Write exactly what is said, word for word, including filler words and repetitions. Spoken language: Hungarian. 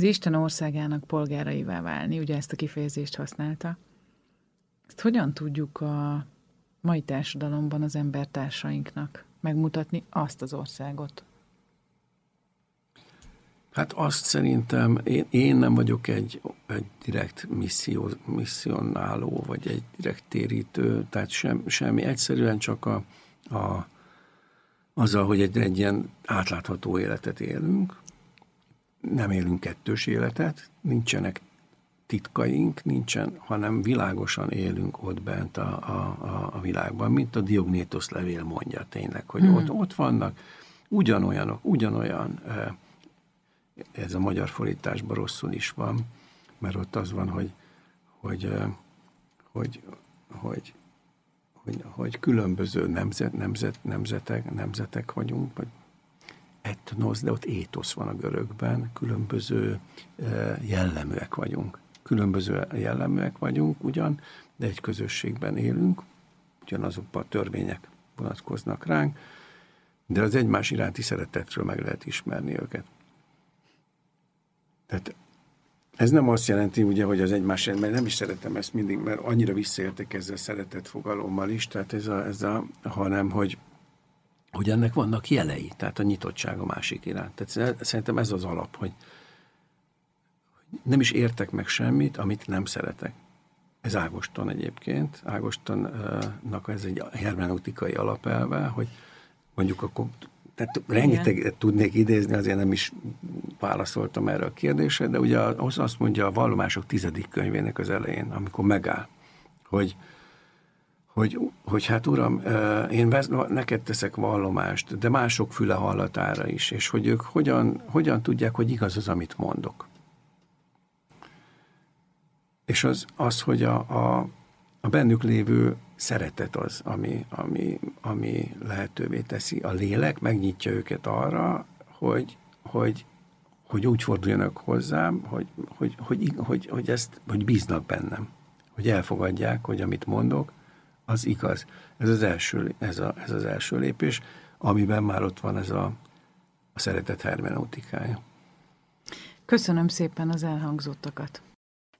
az Isten országának polgáraivá válni, ugye ezt a kifejezést használta. Ezt hogyan tudjuk a mai társadalomban az embertársainknak megmutatni azt az országot? Hát azt szerintem, én, én nem vagyok egy, egy direkt misszió, misszionáló, vagy egy direkt térítő, tehát sem, semmi. Egyszerűen csak a, a, azzal, hogy egy, egy ilyen átlátható életet élünk, nem élünk kettős életet, nincsenek titkaink, nincsen, hanem világosan élünk ott bent a, a, a világban, mint a Diognétosz levél mondja tényleg, hogy hmm. ott, ott vannak ugyanolyanok, ugyanolyan, ez a magyar fordításban rosszul is van, mert ott az van, hogy, hogy, hogy, hogy, hogy, hogy különböző nemzet, nemzet, nemzetek, nemzetek vagyunk, vagy etnosz, de ott étosz van a görögben, különböző jelleműek vagyunk. Különböző jelleműek vagyunk ugyan, de egy közösségben élünk, ugyanazokban a törvények vonatkoznak ránk, de az egymás iránti szeretetről meg lehet ismerni őket. Tehát ez nem azt jelenti, ugye, hogy az egymás, mert nem is szeretem ezt mindig, mert annyira visszaértek ezzel a szeretet fogalommal is, tehát ez a, ez a hanem, hogy hogy ennek vannak jelei, tehát a nyitottság a másik iránt. Tehát szerintem ez az alap, hogy nem is értek meg semmit, amit nem szeretek. Ez Ágoston egyébként. Ágostonnak ez egy hermeneutikai alapelve, hogy mondjuk akkor, tehát rengeteg tudnék idézni, azért nem is válaszoltam erre a kérdésre, de ugye az azt mondja a Vallomások tizedik könyvének az elején, amikor megáll, hogy Hogy, hogy hát uram, én neked teszek vallomást, de mások füle hallatára is, és hogy ők hogyan, hogyan tudják, hogy igaz az, amit mondok. És az, az hogy a, a, a bennük lévő szeretet az, ami, ami, ami lehetővé teszi. A lélek megnyitja őket arra, hogy, hogy, hogy úgy forduljanak hozzám, hogy, hogy, hogy, hogy, hogy, ezt, hogy bíznak bennem, hogy elfogadják, hogy amit mondok, az igaz. Ez az első, ez a, ez az első lépés, amiben már ott van ez a, a szeretet hermeneutikája. Köszönöm szépen az elhangzottakat.